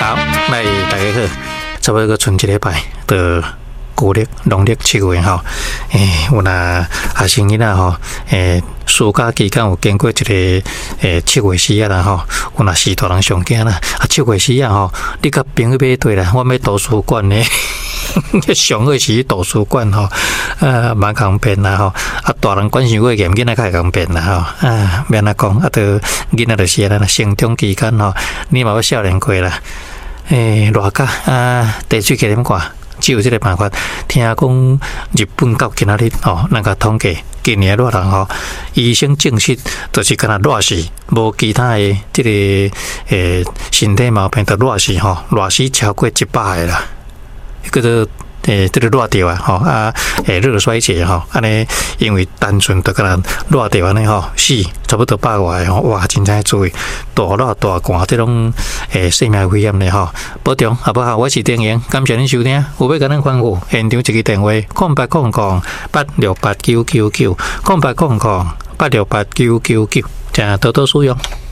好，来大家好，差不多个春节礼拜的古历农历7月吼，有那学生囡仔吼，暑假期间有经过一个7月4日啦吼，有那4大人上惊啦，7月4日吼，你甲朋友买对啦，我要图书馆呢。上个是图书馆吼，蛮方便啦吼。大人管伤过严，囡仔较方便啦吼。免那讲，都囡仔就是咱成长期间吼，你嘛要少年过啦。热甲地水给你们看，只有这个办法。听讲日本到今仔日吼，那个统计今年热人吼，医生证实就是干那热死，无其他的这个身体毛病的热死吼，热死超过100个啦。叫做这个热掉啊，吼热衰竭吼，安尼因为单纯得个人热掉安尼吼，死差不多100外吼，哇，真正注意大热大寒这种生命危险的吼，保重好不好？我是丁阳，感谢您收听，有要跟咱吩咐，现场一个电话0800868999，0800868999，请多多使用。